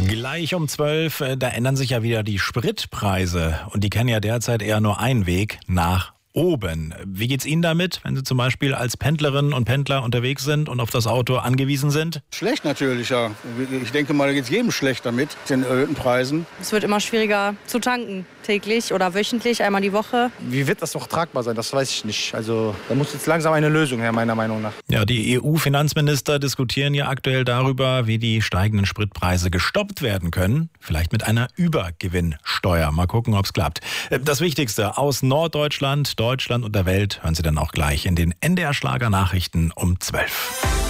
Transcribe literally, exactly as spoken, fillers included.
Gleich um zwölf, äh, da ändern sich ja wieder die Spritpreise und die kennen ja derzeit eher nur einen Weg, nach oben. Wie geht's Ihnen damit, wenn Sie zum Beispiel als Pendlerinnen und Pendler unterwegs sind und auf das Auto angewiesen sind? Schlecht natürlich, ja. Ich denke mal, da geht's jedem schlecht damit, den erhöhten Preisen. Es wird immer schwieriger zu tanken, täglich oder wöchentlich, einmal die Woche. Wie wird das noch tragbar sein, das weiß ich nicht. Also da muss jetzt langsam eine Lösung her, meiner Meinung nach. Ja, die E U-Finanzminister diskutieren ja aktuell darüber, wie die steigenden Spritpreise gestoppt werden können. Vielleicht mit einer Übergewinnsteuer. Mal gucken, ob es klappt. Das Wichtigste aus Norddeutschland, Deutschland und der Welt hören Sie dann auch gleich in den N D R Schlager Nachrichten um zwölf.